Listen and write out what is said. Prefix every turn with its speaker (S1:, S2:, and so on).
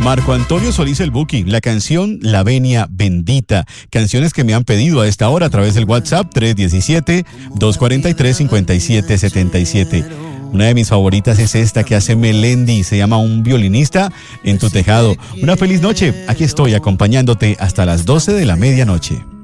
S1: Marco Antonio Solís el Buki, la canción La Venia Bendita. Canciones que me han pedido a esta hora a través del WhatsApp 317-243-5777. Una de mis favoritas es esta que hace Melendi, se llama Un violinista en tu tejado. Una feliz noche, aquí estoy acompañándote hasta las 12 de la medianoche.